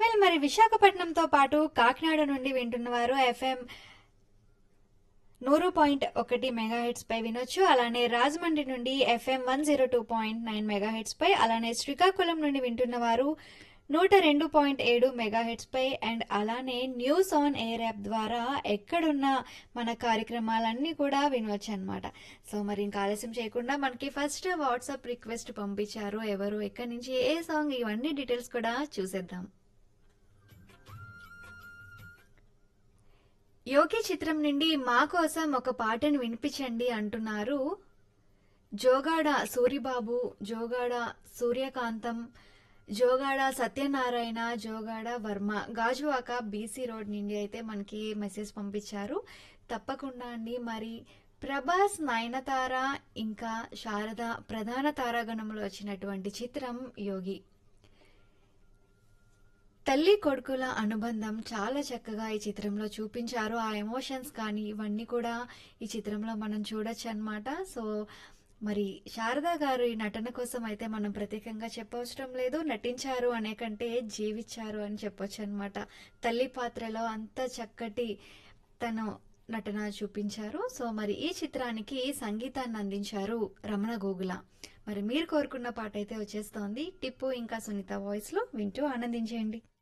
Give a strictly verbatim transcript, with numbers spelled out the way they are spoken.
Well మరి విశాఖపట్నంతో పాటు కాకినాడ నుండి వింటున్నవారు ఎఫ్ఎం నూరు పాయింట్ ఒకటి మెగాహెట్స్ పై వినొచ్చు. అలానే రాజమండ్రి నుండి FM one zero two point nine megahertz పై, అలానే శ్రీకాకుళం నుండి వింటున్నవారు నూట రెండు పాయింట్ ఏడు మెగాహెట్స్ పై, అండ్ అలానే న్యూస్ ఆన్ ఎయిర్ యాప్ ద్వారా ఎక్కడున్న మన కార్యక్రమాలన్నీ కూడా వినవచ్చు అనమాట. సో మరి ఇంకా ఆలస్యం చేయకుండా మనకి ఫస్ట్ వాట్సాప్ రిక్వెస్ట్ పంపించారు ఎవరు, ఎక్కడి నుంచి, ఏ సాంగ్, ఇవన్నీ డీటెయిల్స్ కూడా చూసేద్దాం. యోగి చిత్రం నుండి మా కోసం ఒక పాటను వినిపించండి అంటున్నారు జోగాడ సూరిబాబు, జోగాడ సూర్యకాంతం, జోగాడ సత్యనారాయణ, జోగాడ వర్మ, గాజువాక బీసీ రోడ్ నుండి అయితే మనకి మెసేజ్ పంపించారు. తప్పకుండా అండి. మరి ప్రభాస్, నయనతార ఇంకా శారద ప్రధాన తారాగణంలో వచ్చినటువంటి చిత్రం యోగి. తల్లి కొడుకుల అనుబంధం చాలా చక్కగా ఈ చిత్రంలో చూపించారు. ఆ ఎమోషన్స్ కానీ ఇవన్నీ కూడా ఈ చిత్రంలో మనం చూడొచ్చు అనమాట. సో మరి శారదా గారు ఈ నటన కోసం అయితే మనం ప్రత్యేకంగా చెప్పవసరం లేదు. నటించారు అనే కంటే జీవించారు అని చెప్పొచ్చు అనమాట. తల్లి పాత్రలో అంత చక్కటి తను నటన చూపించారు. సో మరి ఈ చిత్రానికి సంగీతాన్ని అందించారు రమణ గోగుల. మరి మీరు కోరుకున్న పాట అయితే వచ్చేస్తోంది టిప్పు ఇంకా సునీత వాయిస్ లో. వింటూ ఆనందించేయండి.